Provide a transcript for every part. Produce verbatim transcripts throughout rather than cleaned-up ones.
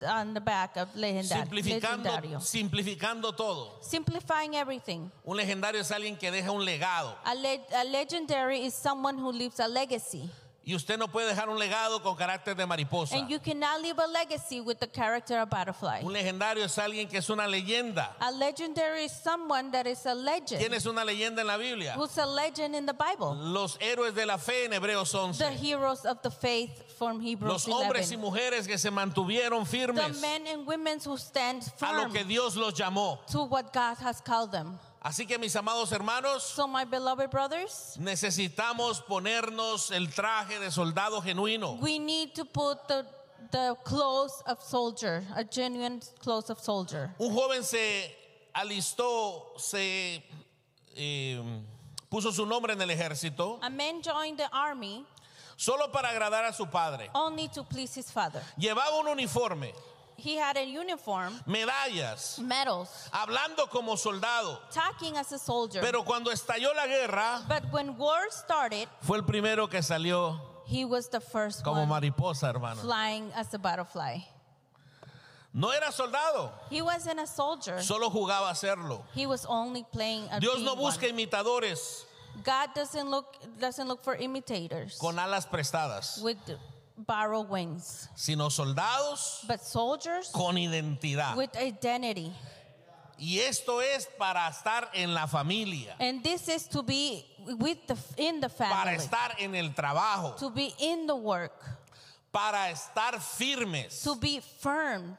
on the back of legendar- Simplificando, legendario. simplificando todo. Simplifying everything. Un legendario es alguien que deja un legado. A, le- a legendary is someone who leaves a legacy. Y usted no puede dejar un legado con carácter de mariposa. And you cannot leave a legacy with the character of butterfly. Un legendario es alguien que es una leyenda. A legendary is someone that is a legend. ¿Quién es una leyenda en la Biblia? Who's a legend in the Bible? Los héroes de la fe en Hebreos The once. heroes of the faith from Hebrews Los hombres y eleven. mujeres que se mantuvieron The firmes men and women who stand a lo firm que Dios los llamó. to what God has called them. Así que, mis amados hermanos, So my beloved brothers, necesitamos ponernos el traje de soldado genuino. we need to put the, the clothes of soldier, a genuine clothes of soldier. Un joven se alistó, se eh, puso su nombre en el ejército A man joined the army solo para agradar a su padre. only to please his father. Llevaba un uniforme, He had a uniform, medallas, medals, hablando como soldado. talking as a soldier. Pero cuando estalló la guerra, But when war started, fue el primero que salió he was the first como one mariposa, hermano. flying as a butterfly. No era soldado, He wasn't a soldier. solo jugaba a serlo. He was only playing a Dios being no busca one. imitadores God doesn't look doesn't look for imitators con alas prestadas, with borrowed wings, sino soldados but soldiers con identidad. with identity. Y esto es para estar en la familia, And this is to be with the in the para family, estar en el trabajo, to be in the work, para estar firmes. to be firm.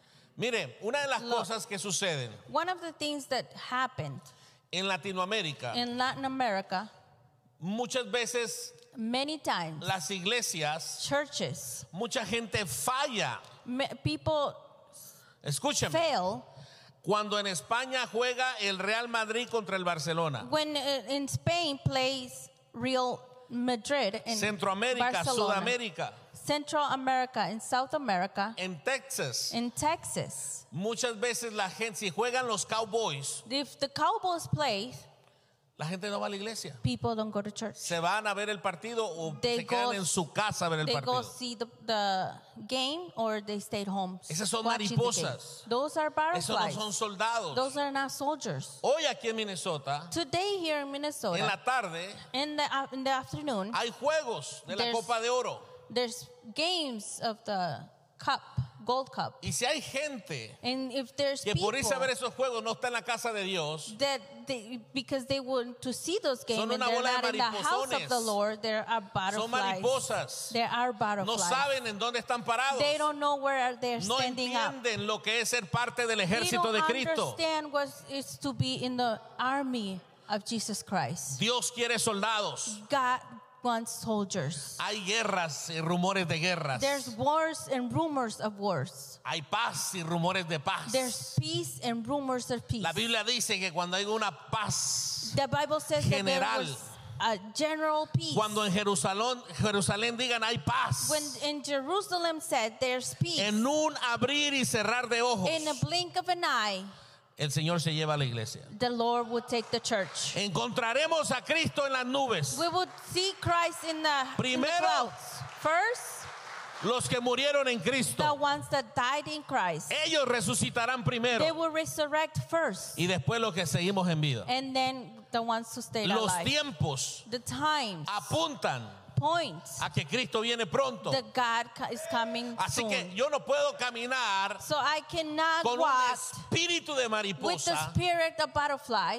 Mire, una de las Look. cosas que suceden One of the things that happened en Latinoamérica, in Latin America, muchas veces many times, las iglesias, churches, mucha gente falla. ma- people Escúcheme, fail cuando en España juega el Real Madrid contra el Barcelona, when uh, in Spain plays Real Madrid in Centroamérica, Barcelona, Sudamérica, Central America, and South America, en Texas, in Texas. muchas veces la gente, si juegan los Cowboys, If the Cowboys play, la gente no va a la iglesia. people don't go to church. Se van a ver el partido o They se quedan go- en su casa a ver el They go partido. see the, the game or they stayed home. Esas son watching the mariposas. game. Those are Esos no butterflies. son soldados. Those are not soldiers. Hoy aquí en Minnesota, Today here in en Minnesota, la tarde, in the, uh, in the afternoon, hay juegos de la There's- Copa de Oro. there's games of the cup, gold cup. Y si hay gente And if there's que people por irse a ver esos juegos no está en la casa de Dios, that they, because they want to see those games Son and una they're bola de not in the house of the mariposones. Lord, there are son butterflies. mariposas, There are no butterflies. saben en dónde están parados, They don't know where they're no standing up. entienden lo que es ser parte del They ejército don't de Cristo. understand what it's to be in the army of Jesus Christ. Dios quiere soldados. God wants soldiers. Hay guerras y rumores de guerras. There's wars and rumors of wars. Hay paz y rumores de paz. There's peace and rumors of peace. La Biblia dice que cuando hay una paz, The Bible says that general. there was a general peace. cuando en Jerusalén, Jerusalén digan hay paz, When in Jerusalem said there's peace, en un abrir y cerrar de ojos, in a blink of an eye, el Señor se lleva a la iglesia. the Lord would take the church. Encontraremos a Cristo en las nubes. We would see Christ in the, in the Primero, clouds. First, Los que murieron en the Cristo, ones that died in Christ. ellos resucitarán They primero will resurrect first. y después los que seguimos en vida. And then the ones who stayed Los alive. tiempos The times, apuntan points a que Cristo viene pronto. that God co- is coming Así soon. que yo no puedo caminar So I cannot con un walk espíritu de with the mariposa. spirit of butterfly.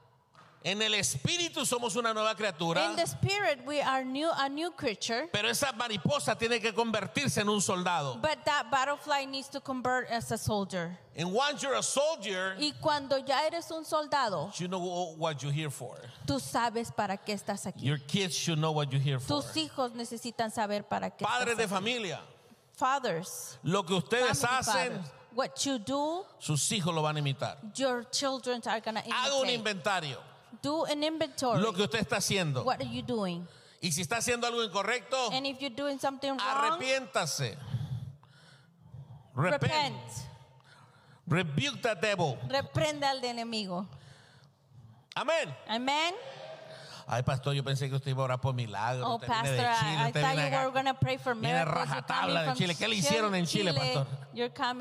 En el espíritu somos una nueva criatura, In the spirit, we are new, a new creature. pero esa mariposa tiene que convertirse en un soldado. But that butterfly needs to convert as a soldier. And once you're a soldier, Y cuando ya eres un soldado, you know what you're here for. tú sabes para qué estás aquí. Your kids should know what you're here for. Tus hijos necesitan saber para qué Padres de estás aquí. familia, Fathers, lo que ustedes family hacen, fathers. What you do, sus hijos lo van a imitar. your children are going to Haga un imitate. inventario. Do an inventory. Lo que usted está haciendo. What are you doing? Y si está haciendo algo incorrecto, And if you're doing something wrong, arrepiéntase. Repent. repent. Rebuke the devil. Reprenda al enemigo. Amén. Amen. Ay, pastor, yo pensé que usted iba a orar por milagros. Oh, Usted viene pastor, de Chile, I, I usted thought viene you acá. were going to pray for Viene miracles. You're rajatabla coming de from Chile. ¿Qué le hicieron en Chile, pastor? You're coming